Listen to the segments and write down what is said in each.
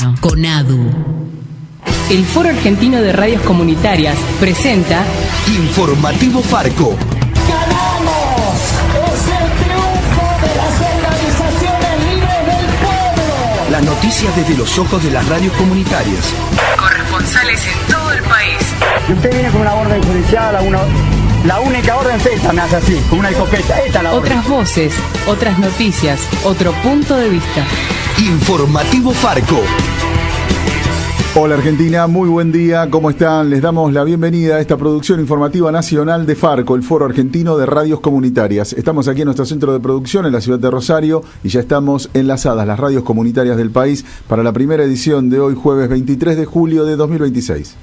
CONADU. El Foro Argentino de Radios Comunitarias presenta Informativo Farco. ¡Ganamos! ¡Es el triunfo de las organizaciones libres del pueblo! Las noticias desde los ojos de las radios comunitarias. Corresponsales en todo el país. Si usted viene con una orden judicial, la única orden es esta, me hace así, con una escopeta. Esta es la orden. otras voces, otras noticias, otro punto de vista. Informativo Farco. Hola Argentina, muy buen día, ¿cómo están? Les damos la bienvenida a esta producción informativa nacional de Farco, el Foro Argentino de Radios Comunitarias. Estamos aquí en nuestro centro de producción en la ciudad de Rosario y ya estamos enlazadas las radios comunitarias del país para la primera edición de hoy, jueves 23 de julio de 2026.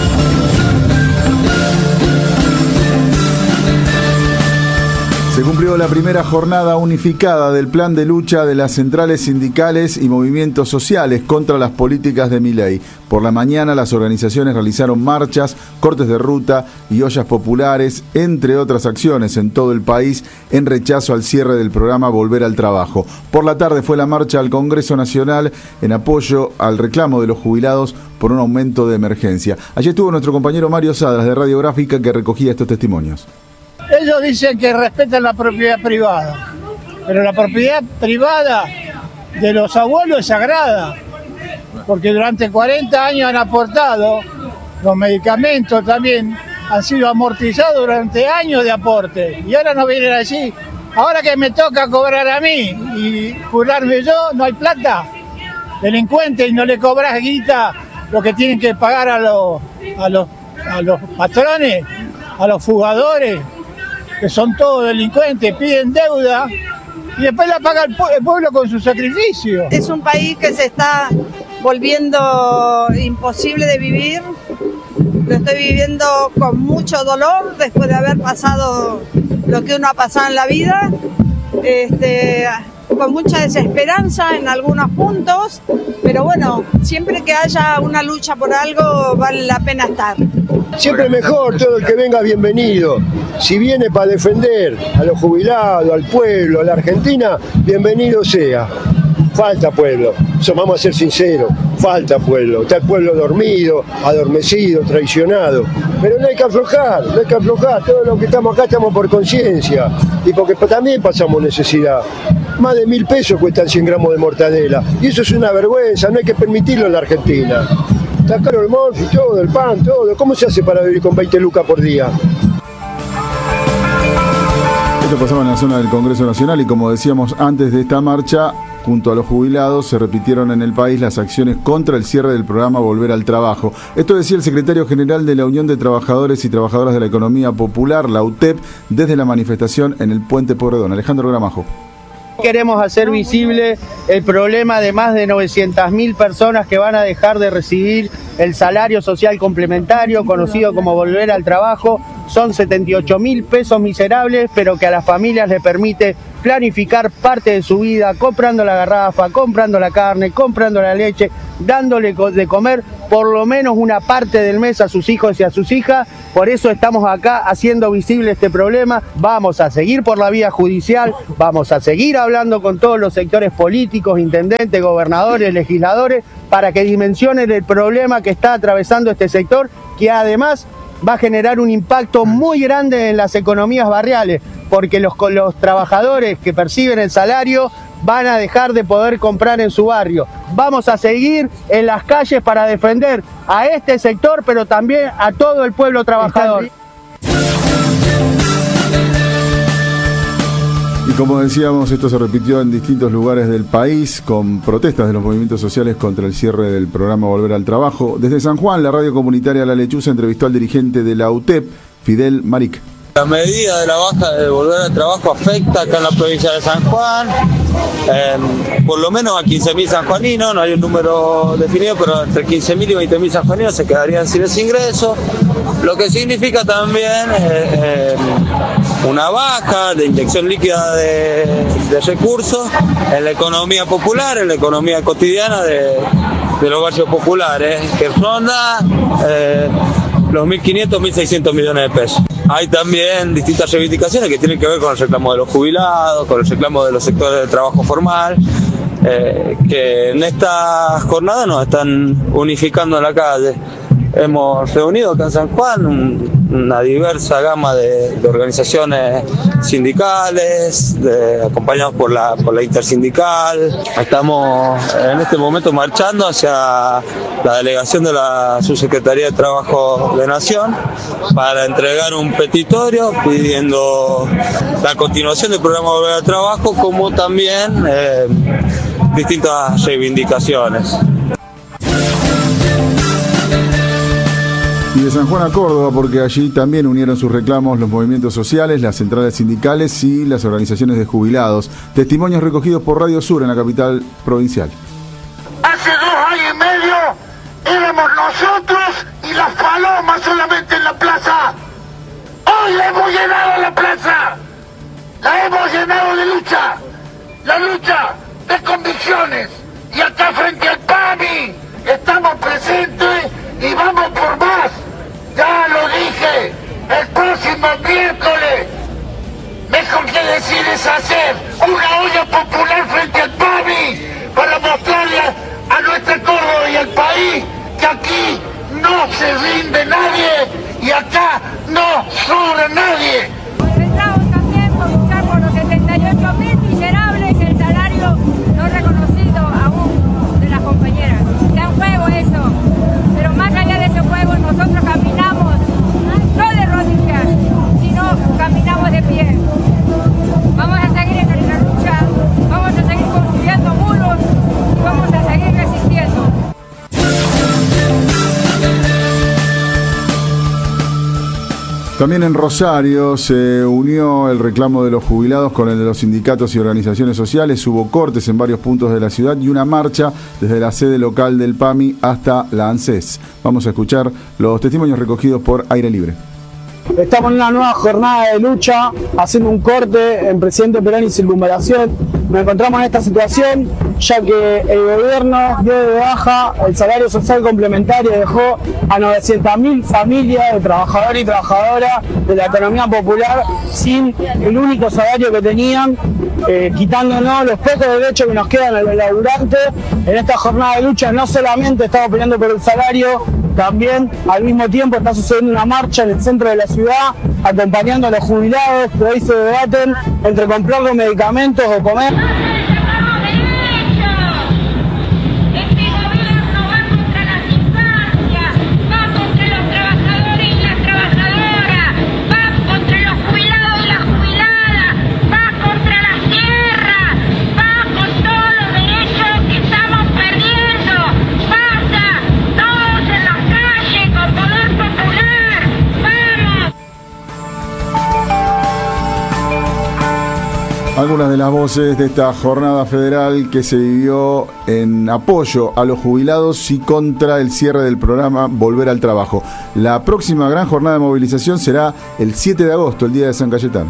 Se cumplió la primera jornada unificada del plan de lucha de las centrales sindicales y movimientos sociales contra las políticas de Milei. Por la mañana las organizaciones realizaron marchas, cortes de ruta y ollas populares, entre otras acciones en todo el país en rechazo al cierre del programa Volver al Trabajo. Por la tarde fue la marcha al Congreso Nacional en apoyo al reclamo de los jubilados por un aumento de emergencia. Allí estuvo nuestro compañero Mario Sadras de Radiográfica que recogía estos testimonios. Ellos dicen que respetan la propiedad privada, pero la propiedad privada de los abuelos es sagrada, porque durante 40 años han aportado, los medicamentos también han sido amortizados durante años de aporte, y ahora no vienen así. Ahora que me toca cobrar a mí y curarme yo, no hay plata. Delincuente, y no le cobras guita lo que tienen que pagar a los patrones, a los fugadores, que son todos delincuentes, piden deuda y después la paga el pueblo con su sacrificio. Es un país que se está volviendo imposible de vivir. Lo estoy viviendo con mucho dolor después de haber pasado lo que uno ha pasado en la vida. Con mucha desesperanza en algunos puntos, pero bueno, siempre que haya una lucha por algo vale la pena estar. Siempre mejor, todo el que venga bienvenido. Si viene para defender a los jubilados, al pueblo, a la Argentina, bienvenido sea. Falta pueblo, vamos a ser sinceros, falta pueblo. Está el pueblo dormido, adormecido, traicionado. Pero no hay que aflojar, Todos los que estamos acá estamos por conciencia y porque también pasamos necesidad. Más de 1.000 pesos cuestan 100 gramos de mortadela y eso es una vergüenza, no hay que permitirlo en la Argentina. Está caro el morfi, todo, el pan, todo. ¿Cómo se hace para vivir con 20 lucas por día? Esto pasaba en la zona del Congreso Nacional y como decíamos antes de esta marcha, junto a los jubilados se repitieron en el país las acciones contra el cierre del programa Volver al Trabajo. Esto decía el secretario general de la Unión de Trabajadores y Trabajadoras de la Economía Popular, la UTEP, desde la manifestación en el Puente Porredón. Alejandro Gramajo. Queremos hacer visible el problema de más de 900.000 personas que van a dejar de recibir el salario social complementario, conocido como Volver al Trabajo. Son 78.000 pesos miserables, pero que a las familias les permite planificar parte de su vida, comprando la garrafa, comprando la carne, comprando la leche, dándole de comer por lo menos una parte del mes a sus hijos y a sus hijas. Por eso estamos acá haciendo visible este problema. Vamos a seguir por la vía judicial, vamos a seguir hablando con todos los sectores políticos, intendentes, gobernadores, legisladores, para que dimensionen el problema que está atravesando este sector, que además va a generar un impacto muy grande en las economías barriales, porque los trabajadores que perciben el salario van a dejar de poder comprar en su barrio. Vamos a seguir en las calles para defender a este sector, pero también a todo el pueblo trabajador. Y como decíamos, esto se repitió en distintos lugares del país con protestas de los movimientos sociales contra el cierre del programa Volver al Trabajo. Desde San Juan, la radio comunitaria La Lechuza entrevistó al dirigente de la UTEP, Fidel Maric. La medida de la baja de Volver al Trabajo afecta acá en la provincia de San Juan, por lo menos a 15.000 sanjuaninos, no hay un número definido, pero entre 15.000 y 20.000 sanjuaninos se quedarían sin ese ingreso, lo que significa también una baja de inyección líquida de recursos en la economía popular, en la economía cotidiana de los barrios populares, que ronda los 1.500, 1.600 millones de pesos. Hay también distintas reivindicaciones que tienen que ver con el reclamo de los jubilados, con el reclamo de los sectores de trabajo formal, que en esta jornada nos están unificando en la calle. Hemos reunido acá en San Juan una diversa gama de organizaciones sindicales, acompañados por la intersindical. Estamos en este momento marchando hacia la delegación de la Subsecretaría de Trabajo de Nación para entregar un petitorio pidiendo la continuación del programa Volver al Trabajo, como también distintas reivindicaciones. Y de San Juan a Córdoba, porque allí también unieron sus reclamos los movimientos sociales, las centrales sindicales y las organizaciones de jubilados. Testimonios recogidos por Radio Sur en la capital provincial. Hace 2 años y medio éramos nosotros y las palomas solamente en la plaza. Hoy la hemos llenado la plaza. La hemos llenado de lucha. La lucha de convicciones. Y acá frente al PAMI estamos presentes y vamos por más. Ya lo dije, el próximo miércoles, mejor que decir es hacer una olla popular frente al PAMI para mostrarle a nuestra Córdoba y al país que aquí no se rinde nadie y acá no sobra nadie. Concentrados también por luchar por los 78.000 miserables, el salario no reconocido aún de las compañeras. Está en juego eso, pero más allá de ese juego nosotros caminamos no de rodillas, sino caminamos de pie. Vamos a seguir en nuestra lucha, vamos a seguir construyendo muros y vamos a seguir resistiendo. También en Rosario se unió el reclamo de los jubilados con el de los sindicatos y organizaciones sociales. Hubo cortes en varios puntos de la ciudad y una marcha desde la sede local del PAMI hasta la ANSES. Vamos a escuchar los testimonios recogidos por Aire Libre. Estamos en una nueva jornada de lucha, haciendo un corte en Presidente Perón y Circunvalación. Nos encontramos en esta situación ya que el gobierno dio de baja el salario social complementario y dejó a 900.000 familias de trabajadores y trabajadoras de la economía popular sin el único salario que tenían, quitándonos los pocos derechos que nos quedan a los laburantes. En esta jornada de lucha no solamente estamos peleando por el salario, también al mismo tiempo está sucediendo una marcha en el centro de la ciudad acompañando a los jubilados que hoy se debaten entre comprar los medicamentos o comer. Algunas de las voces de esta jornada federal que se vivió en apoyo a los jubilados y contra el cierre del programa Volver al Trabajo. La próxima gran jornada de movilización será el 7 de agosto, el día de San Cayetano.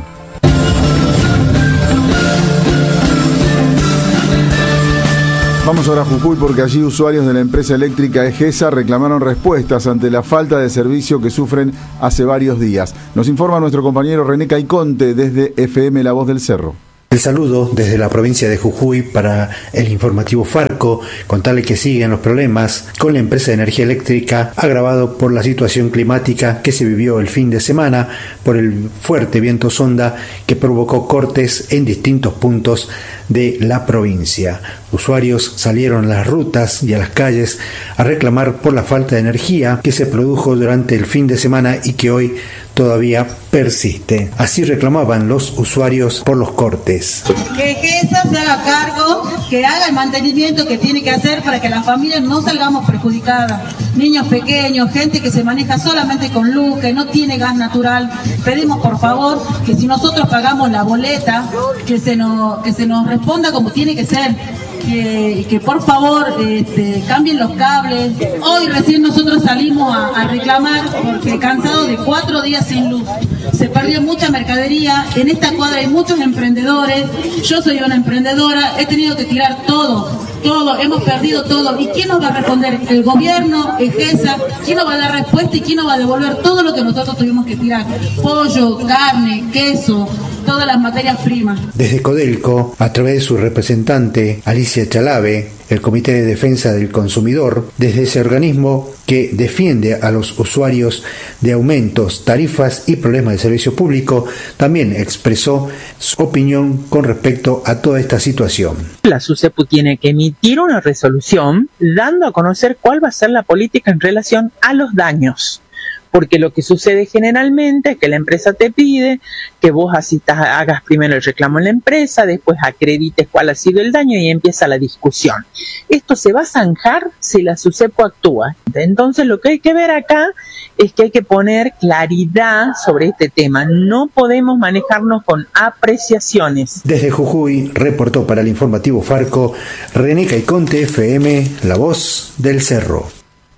Vamos ahora a Jujuy porque allí usuarios de la empresa eléctrica Egesa reclamaron respuestas ante la falta de servicio que sufren hace varios días. Nos informa nuestro compañero René Caiconte desde FM La Voz del Cerro. El saludo desde la provincia de Jujuy para el informativo Farco, contarle que siguen los problemas con la empresa de energía eléctrica agravado por la situación climática que se vivió el fin de semana por el fuerte viento sonda que provocó cortes en distintos puntos de la provincia. Usuarios salieron a las rutas y a las calles a reclamar por la falta de energía que se produjo durante el fin de semana y que hoy todavía persiste. Así reclamaban los usuarios por los cortes. Que Egesa se haga cargo, que haga el mantenimiento que tiene que hacer para que las familias no salgamos perjudicadas. Niños pequeños, gente que se maneja solamente con luz, que no tiene gas natural. Pedimos por favor que si nosotros pagamos la boleta, que se nos responda como tiene que ser. Que por favor cambien los cables. Hoy recién nosotros salimos a reclamar porque cansados de 4 días sin luz. Se perdió mucha mercadería. En esta cuadra hay muchos emprendedores. Yo soy una emprendedora. He tenido que tirar todo, hemos perdido todo. ¿Y quién nos va a responder? El gobierno, Egesa. ¿Quién nos va a dar respuesta y quién nos va a devolver todo lo que nosotros tuvimos que tirar? Pollo, carne, queso. todas las materias primas. Desde Codelco, a través de su representante Alicia Chalave, el Comité de Defensa del Consumidor, desde ese organismo que defiende a los usuarios de aumentos, tarifas y problemas de servicio público, también expresó su opinión con respecto a toda esta situación. La SUSEPU tiene que emitir una resolución dando a conocer cuál va a ser la política en relación a los daños. Porque lo que sucede generalmente es que la empresa te pide que vos hagas primero el reclamo en la empresa, después acredites cuál ha sido el daño y empieza la discusión. Esto se va a zanjar si la SUSEPU actúa. Entonces lo que hay que ver acá es que hay que poner claridad sobre este tema. No podemos manejarnos con apreciaciones. Desde Jujuy reportó para el informativo Farco René Caiconte, FM, La Voz del Cerro.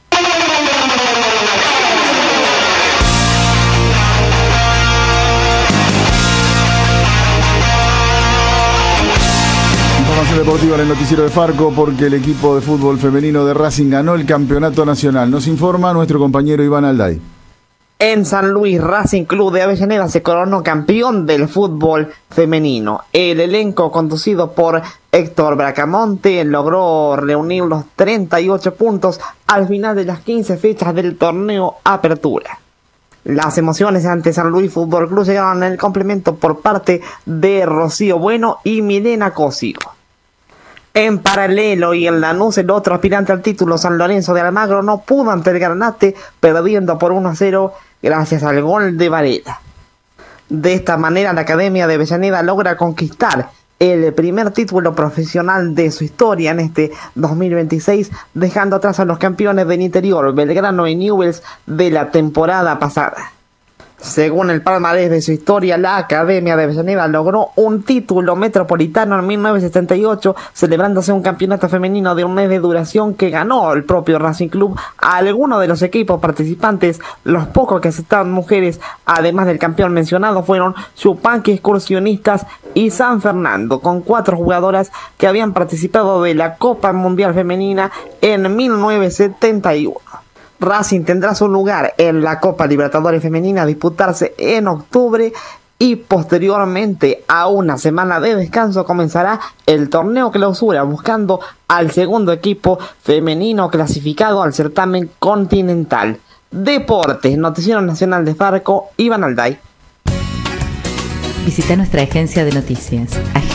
Deportiva en el noticiero de Farco, porque el equipo de fútbol femenino de Racing ganó el campeonato nacional. Nos informa nuestro compañero Iván Alday. En San Luis, Racing Club de Avellaneda se coronó campeón del fútbol femenino. El elenco conducido por Héctor Bracamonte logró reunir los 38 puntos al final de las 15 fechas del torneo Apertura. Las emociones ante San Luis Fútbol Club llegaron en el complemento por parte de Rocío Bueno y Milena Cosigo. En paralelo, y en Lanús, el otro aspirante al título, San Lorenzo de Almagro, no pudo ante el Granate, perdiendo por 1-0 gracias al gol de Varela. De esta manera, la Academia de Avellaneda logra conquistar el primer título profesional de su historia en este 2026, dejando atrás a los campeones del interior, Belgrano y Newell's, de la temporada pasada. Según el palmarés de su historia, la Academia de Avellaneda logró un título metropolitano en 1978, celebrándose un campeonato femenino de un mes de duración que ganó el propio Racing Club a algunos de los equipos participantes. Los pocos que aceptaban mujeres, además del campeón mencionado, fueron Chupanqui Excursionistas y San Fernando, con 4 jugadoras que habían participado de la Copa Mundial Femenina en 1971. Racing tendrá su lugar en la Copa Libertadores Femenina a disputarse en octubre, y posteriormente a una semana de descanso comenzará el torneo clausura, buscando al segundo equipo femenino clasificado al certamen continental. Deportes, Noticiero Nacional de Farco, Iván Alday. Visita nuestra agencia de noticias,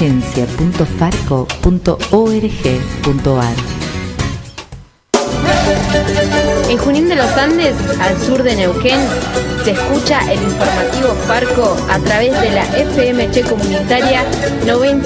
agencia.farco.org.ar. En Junín de los Andes, al sur de Neuquén, se escucha el informativo Farco a través de la FMC comunitaria 90.